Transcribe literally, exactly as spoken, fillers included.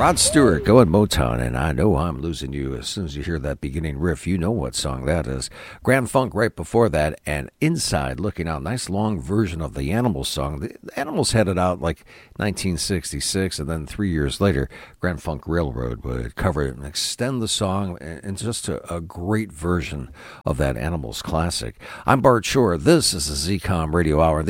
Rod Stewart, going Motown, and I know I'm losing you. As soon as you hear that beginning riff, you know what song that is. Grand Funk right before that, and Inside Looking Out. Nice long version of the Animals song. The Animals had it out like nineteen sixty-six, and then three years later, Grand Funk Railroad would cover it and extend the song, and just a, a great version of that Animals classic. I'm Bart Shore. This is the Z COM Radio Hour.